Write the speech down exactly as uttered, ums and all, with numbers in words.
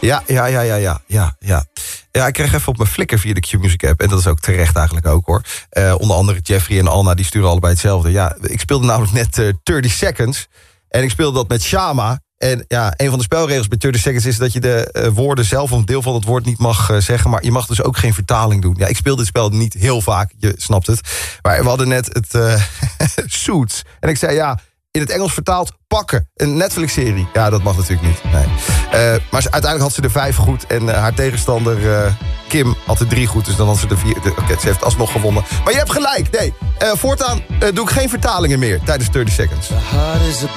Ja, ja, ja, ja, ja, ja, ja. Ja, ik kreeg even op mijn flikker via de Q-Music app. En dat is ook terecht eigenlijk ook, hoor. Uh, onder andere Jeffrey en Alna, die sturen allebei hetzelfde. Ja, ik speelde namelijk net uh, dertig seconds. En ik speelde dat met Shama. En ja, een van de spelregels bij dertig seconds is dat je de uh, woorden zelf... of een deel van het woord niet mag uh, zeggen. Maar je mag dus ook geen vertaling doen. Ja, ik speel dit spel niet heel vaak, je snapt het. Maar we hadden net het uh, Suits. En ik zei, ja, in het Engels vertaald, pakken. Een Netflix-serie. Ja, dat mag natuurlijk niet. Nee. Uh, maar ze, uiteindelijk had ze er vijf goed. En uh, haar tegenstander uh, Kim had er drie goed. Dus dan had ze er vier. Oké, okay, ze heeft alsnog gewonnen. Maar je hebt gelijk. Nee, uh, voortaan uh, doe ik geen vertalingen meer tijdens dertig seconds.